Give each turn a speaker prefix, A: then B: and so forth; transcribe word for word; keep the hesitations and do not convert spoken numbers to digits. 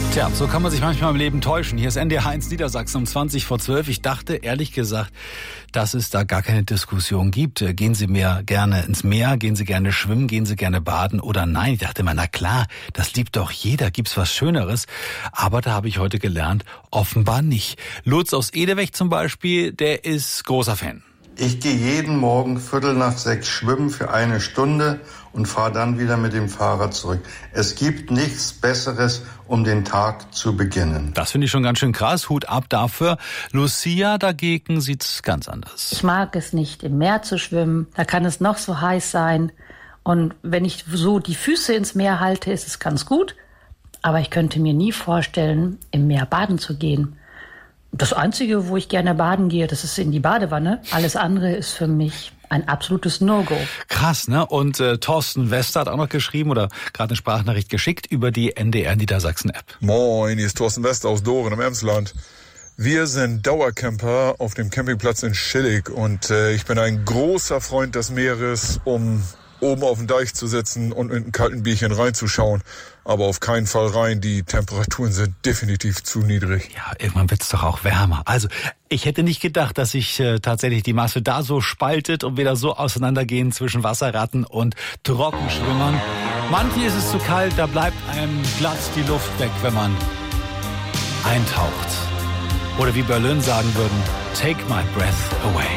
A: Tja, so kann man sich manchmal im Leben täuschen. Hier ist N D R eins Niedersachsen um zwanzig vor zwölf. Ich dachte, ehrlich gesagt, dass es da gar keine Diskussion gibt. Gehen Sie mehr gerne ins Meer, gehen Sie gerne schwimmen, gehen Sie gerne baden oder nein? Ich dachte immer, na klar, das liebt doch jeder. Gibt's was Schöneres? Aber da habe ich heute gelernt, offenbar nicht. Lutz aus Edeweg zum Beispiel, der ist großer Fan.
B: Ich gehe jeden Morgen Viertel nach sechs schwimmen für eine Stunde und fahre dann wieder mit dem Fahrrad zurück. Es gibt nichts Besseres, um den Tag zu beginnen.
A: Das finde ich schon ganz schön krass. Hut ab dafür. Lucia dagegen sieht's ganz anders.
C: Ich mag es nicht, im Meer zu schwimmen. Da kann es noch so heiß sein. Und wenn ich so die Füße ins Meer halte, ist es ganz gut. Aber ich könnte mir nie vorstellen, im Meer baden zu gehen. Das Einzige, wo ich gerne baden gehe, das ist in die Badewanne. Alles andere ist für mich ein absolutes No-Go.
A: Krass, ne? Und äh, Thorsten Wester hat auch noch geschrieben oder gerade eine Sprachnachricht geschickt über die N D R Niedersachsen-App.
D: Moin, hier ist Thorsten Wester aus Doren im Emsland. Wir sind Dauercamper auf dem Campingplatz in Schillig und äh, ich bin ein großer Freund des Meeres, um oben auf dem Deich zu sitzen und mit einem kalten Bierchen reinzuschauen. Aber auf keinen Fall rein, die Temperaturen sind definitiv zu niedrig.
A: Ja, irgendwann wird's doch auch wärmer. Also ich hätte nicht gedacht, dass sich äh, tatsächlich die Masse da so spaltet und wir da so auseinandergehen zwischen Wasserratten und Trockenschwimmern. Manchen ist es zu kalt, da bleibt einem glatt die Luft weg, wenn man eintaucht. Oder wie Berlin sagen würden, take my breath away.